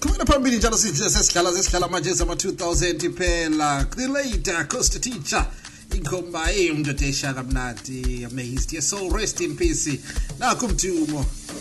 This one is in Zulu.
Kumina phambili njalo sesikhala manje sama 2000 phela. The late Costa Teacher inkomba umntu eshaka mnati may his dear soul rest in peace. Naku Mtumo.